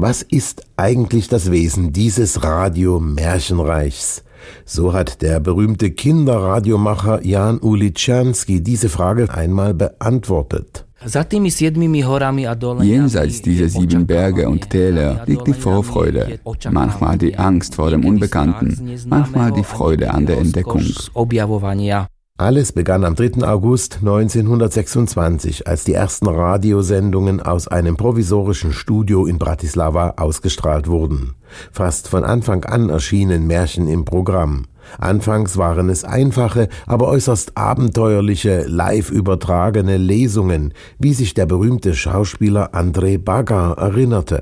Was ist eigentlich das Wesen dieses Radio-Märchenreichs? So hat der berühmte Kinderradiomacher Jan Uličanský diese Frage einmal beantwortet. Jenseits dieser 7 Berge und Täler liegt die Vorfreude, manchmal die Angst vor dem Unbekannten, manchmal die Freude an der Entdeckung. Alles begann am 3. August 1926, als die ersten Radiosendungen aus einem provisorischen Studio in Bratislava ausgestrahlt wurden. Fast von Anfang an erschienen Märchen im Programm. Anfangs waren es einfache, aber äußerst abenteuerliche, live übertragene Lesungen, wie sich der berühmte Schauspieler Andrej Baga erinnerte.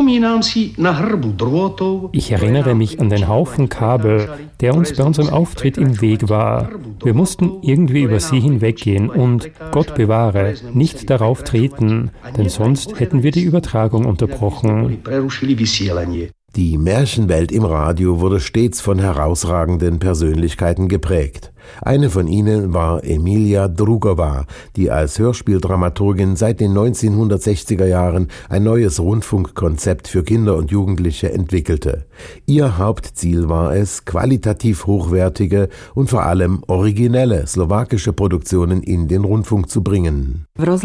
Ich erinnere mich an den Haufen Kabel, der uns bei unserem Auftritt im Weg war. Wir mussten irgendwie über sie hinweggehen und, Gott bewahre, nicht darauf treten, denn sonst hätten wir die Übertragung unterbrochen. Die Märchenwelt im Radio wurde stets von herausragenden Persönlichkeiten geprägt. Eine von ihnen war Emilia Drugová, die als Hörspieldramaturgin seit den 1960er Jahren ein neues Rundfunkkonzept für Kinder und Jugendliche entwickelte. Ihr Hauptziel war es, qualitativ hochwertige und vor allem originelle slowakische Produktionen in den Rundfunk zu bringen.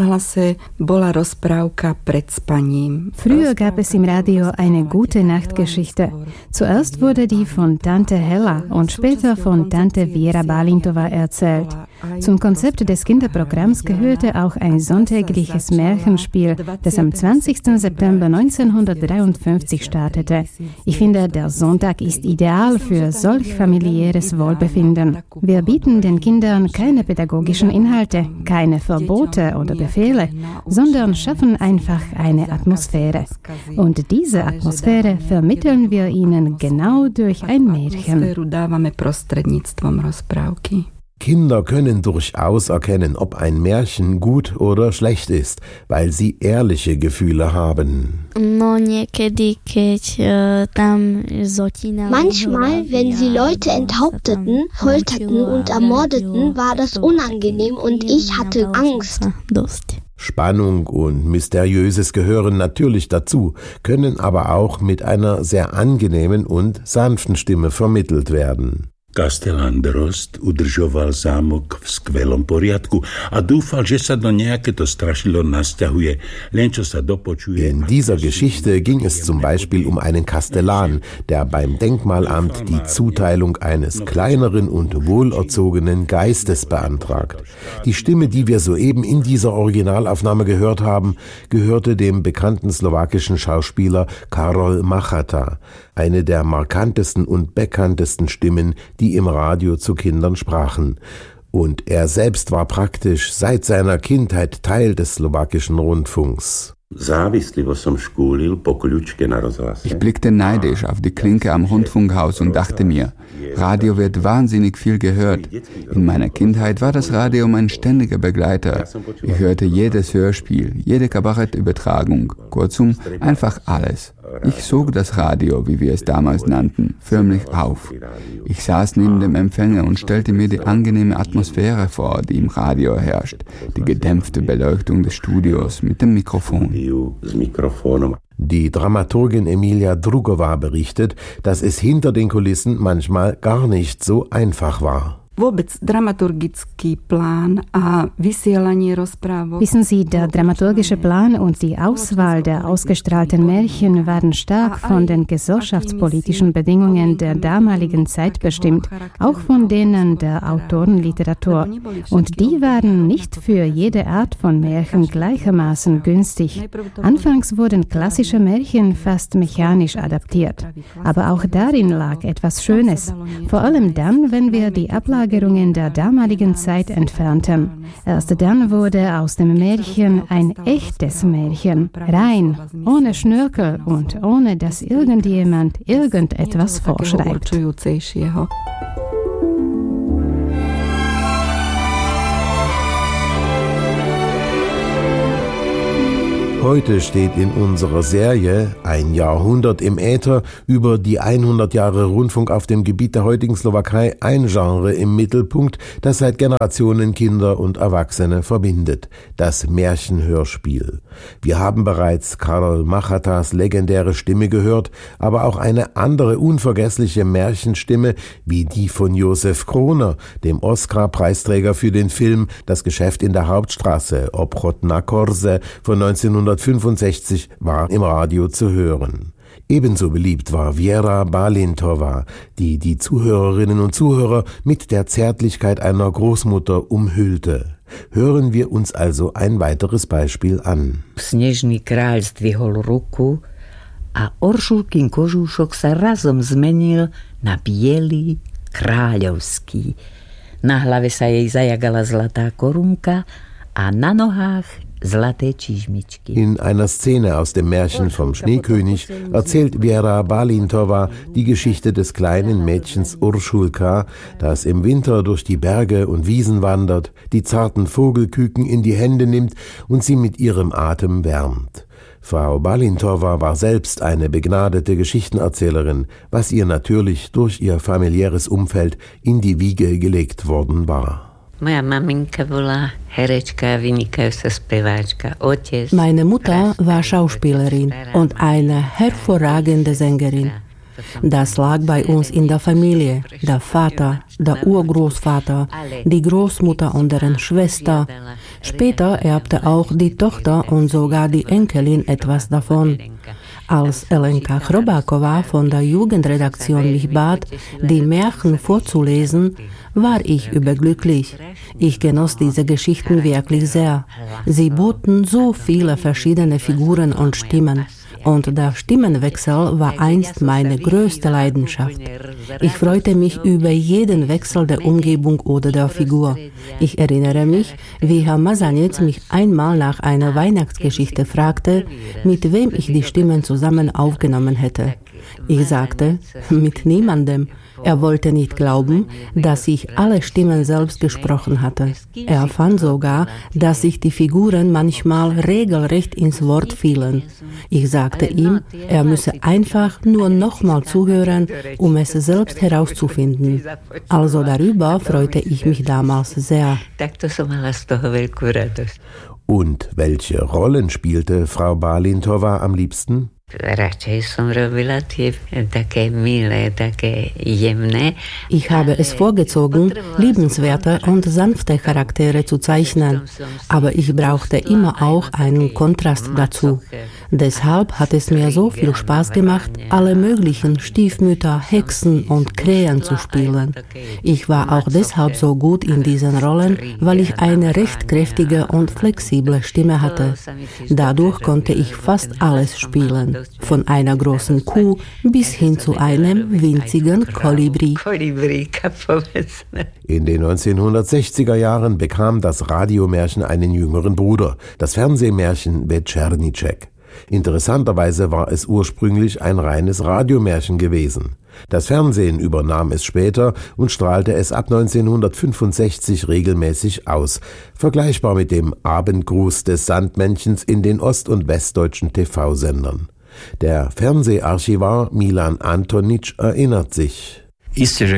Früher gab es im Radio eine gute Nachtgeschichte. Zuerst wurde die von Tante Hella und später von Tante Vera Balintova erzählt. Zum Konzept des Kinderprogramms gehörte auch ein sonntägliches Märchenspiel, das am 20. September 1953 startete. Ich finde, der Sonntag ist ideal für solch familiäres Wohlbefinden. Wir bieten den Kindern keine pädagogischen Inhalte, keine Verbote oder Befehle, sondern schaffen einfach eine Atmosphäre. Und diese Atmosphäre vermitteln wir ihnen genau durch ein Märchen. Kinder können durchaus erkennen, ob ein Märchen gut oder schlecht ist, weil sie ehrliche Gefühle haben. Manchmal, wenn sie Leute enthaupteten, folterten und ermordeten, war das unangenehm und ich hatte Angst. Spannung und Mysteriöses gehören natürlich dazu, können aber auch mit einer sehr angenehmen und sanften Stimme vermittelt werden. Kastelan Drozd udržoval zámok v skvelom poriadku a dúfal, že sa do nejaké to strašidlo nasťahuje, len čo sa dopočuje. In dieser Geschichte ging es zum Beispiel um einen Kastellan, der beim Denkmalamt die Zuteilung eines kleineren und wohlerzogenen Geistes beantragt. Die Stimme, die wir soeben in dieser Originalaufnahme gehört haben, gehörte dem bekannten slowakischen Schauspieler Karol Machata, eine der markantesten und bekanntesten Stimmen, die im Radio zu Kindern sprachen. Und er selbst war praktisch seit seiner Kindheit Teil des slowakischen Rundfunks. Ich blickte neidisch auf die Klinke am Rundfunkhaus und dachte mir, Radio wird wahnsinnig viel gehört. In meiner Kindheit war das Radio mein ständiger Begleiter. Ich hörte jedes Hörspiel, jede Kabarettübertragung, kurzum einfach alles. Ich sog das Radio, wie wir es damals nannten, förmlich auf. Ich saß neben dem Empfänger und stellte mir die angenehme Atmosphäre vor, die im Radio herrscht, die gedämpfte Beleuchtung des Studios mit dem Mikrofon. Die Dramaturgin Emilia Drugová berichtet, dass es hinter den Kulissen manchmal gar nicht so einfach war. Wissen Sie, der dramaturgische Plan und die Auswahl der ausgestrahlten Märchen waren stark von den gesellschaftspolitischen Bedingungen der damaligen Zeit bestimmt, auch von denen der Autorenliteratur. Und die waren nicht für jede Art von Märchen gleichermaßen günstig. Anfangs wurden klassische Märchen fast mechanisch adaptiert. Aber auch darin lag etwas Schönes, vor allem dann, wenn wir die Ablagerungen der damaligen Zeit entfernten. Erst dann wurde aus dem Märchen ein echtes Märchen, rein, ohne Schnörkel und ohne dass irgendjemand irgendetwas vorschreibt. Heute steht in unserer Serie Ein Jahrhundert im Äther über die 100 Jahre Rundfunk auf dem Gebiet der heutigen Slowakei ein Genre im Mittelpunkt, das seit Generationen Kinder und Erwachsene verbindet: das Märchenhörspiel. Wir haben bereits Karol Machatas legendäre Stimme gehört, aber auch eine andere unvergessliche Märchenstimme wie die von Josef Kroner, dem Oscar-Preisträger für den Film Das Geschäft in der Hauptstraße, Obchod na Korze von 1965, war im Radio zu hören. Ebenso beliebt war Viera Balintova, die die Zuhörerinnen und Zuhörer mit der Zärtlichkeit einer Großmutter umhüllte. Hören wir uns also ein weiteres Beispiel an. Snežný kráľ zdvihol ruku a Oršulkin kožúšok sa razom zmenil na biely kráľovský. Na hlave sa jej zajagala zlatá korunka a na nohách zlaté čižmičky. In einer Szene aus dem Märchen vom Schneekönig erzählt Viera Balintova die Geschichte des kleinen Mädchens Uršulka, das im Winter durch die Berge und Wiesen wandert, die zarten Vogelküken in die Hände nimmt und sie mit ihrem Atem wärmt. Frau Balintova war selbst eine begnadete Geschichtenerzählerin, was ihr natürlich durch ihr familiäres Umfeld in die Wiege gelegt worden war. Meine Mutter war Schauspielerin und eine hervorragende Sängerin. Das lag bei uns in der Familie. Der Vater, der Urgroßvater, die Großmutter und deren Schwester. Später erbte auch die Tochter und sogar die Enkelin etwas davon. Als Elenka Chrobáková von der Jugendredaktion mich bat, die Märchen vorzulesen, war ich überglücklich. Ich genoss diese Geschichten wirklich sehr. Sie boten so viele verschiedene Figuren und Stimmen. Und der Stimmenwechsel war einst meine größte Leidenschaft. Ich freute mich über jeden Wechsel der Umgebung oder der Figur. Ich erinnere mich, wie Herr Mazanec mich einmal nach einer Weihnachtsgeschichte fragte, mit wem ich die Stimmen zusammen aufgenommen hätte. Ich sagte, mit niemandem. Er wollte nicht glauben, dass ich alle Stimmen selbst gesprochen hatte. Er fand sogar, dass sich die Figuren manchmal regelrecht ins Wort fielen. Ich sagte ihm, er müsse einfach nur nochmal zuhören, um es selbst herauszufinden. Also darüber freute ich mich damals sehr. Und welche Rollen spielte Frau Balintova am liebsten? Ich habe es vorgezogen, liebenswerte und sanfte Charaktere zu zeichnen, aber ich brauchte immer auch einen Kontrast dazu. Deshalb hat es mir so viel Spaß gemacht, alle möglichen Stiefmütter, Hexen und Krähen zu spielen. Ich war auch deshalb so gut in diesen Rollen, weil ich eine recht kräftige und flexible Stimme hatte. Dadurch konnte ich fast alles spielen. Von einer großen Kuh bis hin zu einem winzigen Kolibri. In den 1960er Jahren bekam das Radiomärchen einen jüngeren Bruder, das Fernsehmärchen Večerníček. Interessanterweise war es ursprünglich ein reines Radiomärchen gewesen. Das Fernsehen übernahm es später und strahlte es ab 1965 regelmäßig aus, vergleichbar mit dem Abendgruß des Sandmännchens in den ost- und westdeutschen TV-Sendern. Der Fernseharchivar Milan Antonič erinnert sich. Wir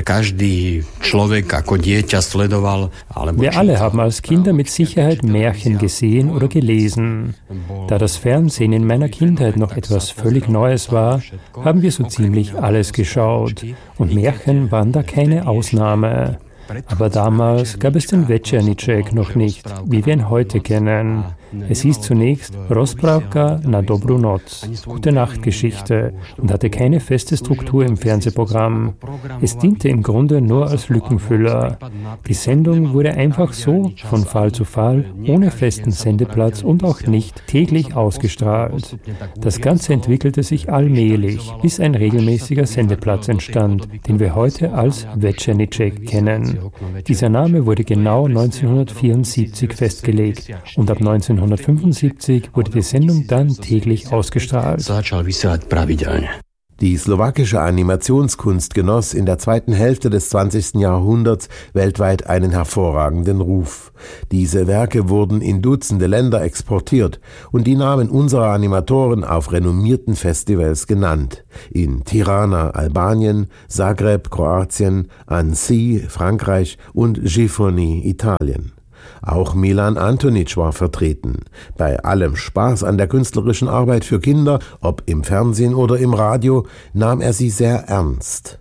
alle haben als Kinder mit Sicherheit Märchen gesehen oder gelesen. Da das Fernsehen in meiner Kindheit noch etwas völlig Neues war, haben wir so ziemlich alles geschaut. Und Märchen waren da keine Ausnahme. Aber damals gab es den Večerníček noch nicht, wie wir ihn heute kennen. Es hieß zunächst Rozprávka na dobrú noc, gute Nachtgeschichte, und hatte keine feste Struktur im Fernsehprogramm. Es diente im Grunde nur als Lückenfüller. Die Sendung wurde einfach so, von Fall zu Fall, ohne festen Sendeplatz und auch nicht täglich ausgestrahlt. Das Ganze entwickelte sich allmählich, bis ein regelmäßiger Sendeplatz entstand, den wir heute als Večerníček kennen. Dieser Name wurde genau 1974 festgelegt und ab 1975 wurde die Sendung dann täglich ausgestrahlt. Die slowakische Animationskunst genoss in der zweiten Hälfte des 20. Jahrhunderts weltweit einen hervorragenden Ruf. Diese Werke wurden in Dutzende Länder exportiert und die Namen unserer Animatoren auf renommierten Festivals genannt. In Tirana, Albanien, Zagreb, Kroatien, Annecy, Frankreich und Gifoni, Italien. Auch Milan Antonic war vertreten. Bei allem Spaß an der künstlerischen Arbeit für Kinder, ob im Fernsehen oder im Radio, nahm er sie sehr ernst.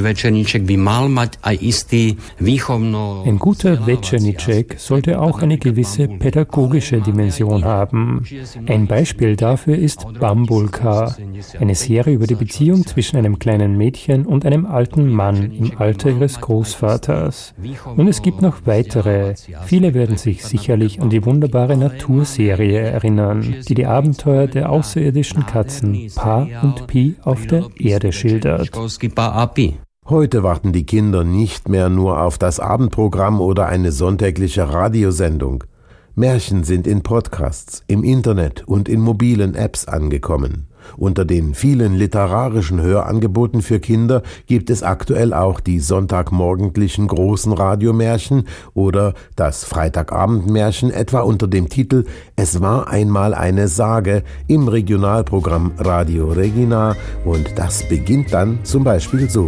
Ein guter Večerníček sollte auch eine gewisse pädagogische Dimension haben. Ein Beispiel dafür ist Bambulka, eine Serie über die Beziehung zwischen einem kleinen Mädchen und einem alten Mann im Alter ihres Großvaters. Und es gibt noch weitere. Viele werden sich sicherlich an die wunderbare Naturserie erinnern, die die Abenteuer der außerirdischen Katzen Pa und Pi auf der Erde schildert. Heute warten die Kinder nicht mehr nur auf das Abendprogramm oder eine sonntägliche Radiosendung. Märchen sind in Podcasts, im Internet und in mobilen Apps angekommen. Unter den vielen literarischen Hörangeboten für Kinder gibt es aktuell auch die sonntagmorgendlichen großen Radiomärchen oder das Freitagabendmärchen etwa unter dem Titel »Es war einmal eine Sage« im Regionalprogramm Radio Regina, und das beginnt dann zum Beispiel so.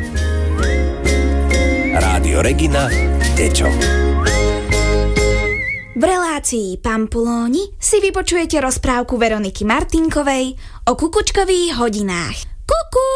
Radio Regina, Dečo. V relácii Pampulóni si vypočujete rozprávku Veroniky Martinkovej o kukučkových hodinách. Kuku!